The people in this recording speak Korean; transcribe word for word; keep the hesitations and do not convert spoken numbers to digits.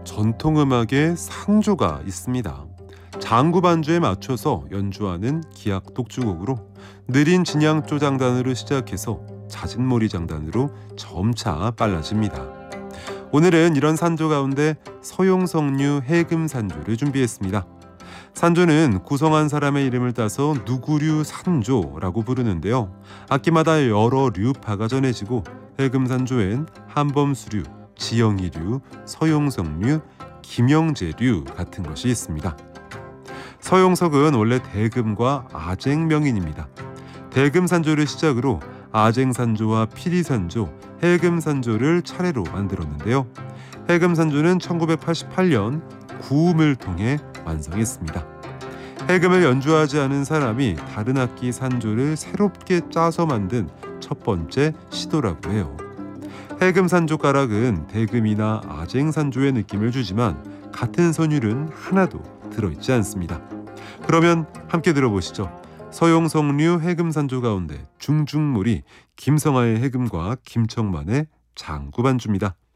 전통음악의 산조가 있습니다. 장구 반주에 맞춰서 연주하는 기악 독주곡으로 느린 진양조 장단으로 시작해서 잦은 모리 장단으로 점차 빨라집니다. 오늘은 이런 산조 가운데 서용석류 해금 산조를 준비했습니다. 산조는 구성한 사람의 이름을 따서 누구류 산조라고 부르는데요. 악기마다 여러 류파가 전해지고 해금 산조엔 한범수류, 지영이류, 서용석류, 김영재류 같은 것이 있습니다. 서용석은 원래 대금과 아쟁 명인입니다. 대금 산조를 시작으로 아쟁 산조와 피리 산조, 해금 산조를 차례로 만들었는데요. 해금 산조는 천구백팔십팔 년 구음을 통해 완성했습니다. 해금을 연주하지 않은 사람이 다른 악기 산조를 새롭게 짜서 만든 첫 번째 시도라고 해요. 해금 산조 가락은 대금이나 아쟁 산조의 느낌을 주지만 같은 선율은 하나도 들어있지 않습니다. 그러면 함께 들어보시죠. 서용석류 해금 산조 가운데 중중몰이 김성아의 해금과 김청만의 장구 반주입니다.